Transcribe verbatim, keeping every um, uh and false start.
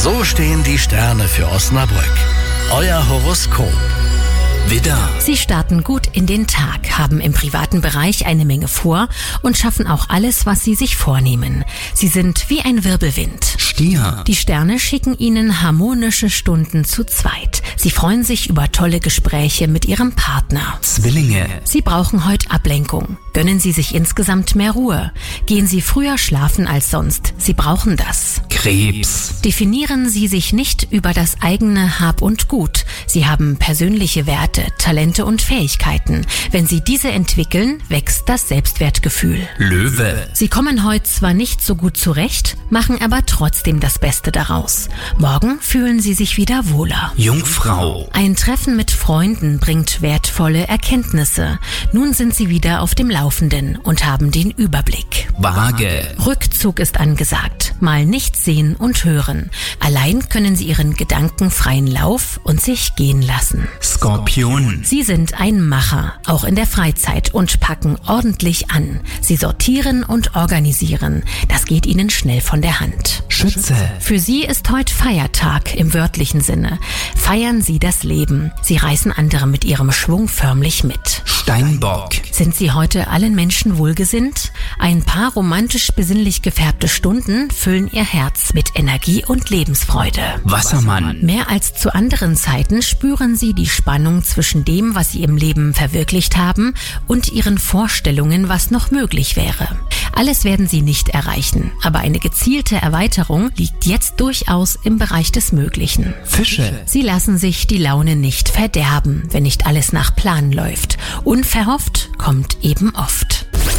So stehen die Sterne für Osnabrück. Euer Horoskop. Widder. Sie starten gut in den Tag, haben im privaten Bereich eine Menge vor und schaffen auch alles, was sie sich vornehmen. Sie sind wie ein Wirbelwind. Stier. Die Sterne schicken Ihnen harmonische Stunden zu zweit. Sie freuen sich über tolle Gespräche mit Ihrem Partner. Zwillinge. Sie brauchen heute Ablenkung. Gönnen Sie sich insgesamt mehr Ruhe. Gehen Sie früher schlafen als sonst. Sie brauchen das. Krebs. Definieren Sie sich nicht über das eigene Hab und Gut. Sie haben persönliche Werte, Talente und Fähigkeiten. Wenn Sie diese entwickeln, wächst das Selbstwertgefühl. Löwe. Sie kommen heute zwar nicht so gut zurecht, machen aber trotzdem das Beste daraus. Morgen fühlen Sie sich wieder wohler. Jungfrau. Ein Treffen mit Freunden bringt wertvolle Erkenntnisse. Nun sind Sie wieder auf dem Laufenden und haben den Überblick. Waage. Rückzug ist angesagt. Mal nichts sehen und hören. Allein können Sie Ihren Gedanken freien Lauf und sich gehen lassen. Skorpion. Sie sind ein Macher, auch in der Freizeit, und packen ordentlich an. Sie sortieren und organisieren. Das geht Ihnen schnell von der Hand. Schütze. Für Sie ist heute Feiertag im wörtlichen Sinne. Feiern Sie das Leben. Sie reißen andere mit Ihrem Schwung förmlich mit. Steinbock. Sind Sie heute allen Menschen wohlgesinnt? Ein paar romantisch besinnlich gefärbte Stunden füllen Ihr Herz mit Energie und Lebensfreude. Wassermann. Mehr als zu anderen Zeiten spüren Sie die Spannung zwischen dem, was Sie im Leben verwirklicht haben, und Ihren Vorstellungen, was noch möglich wäre. Alles werden Sie nicht erreichen, aber eine gezielte Erweiterung liegt jetzt durchaus im Bereich des Möglichen. Fische. Sie lassen sich die Laune nicht verderben, wenn nicht alles nach Plan läuft. Unverhofft kommt eben oft.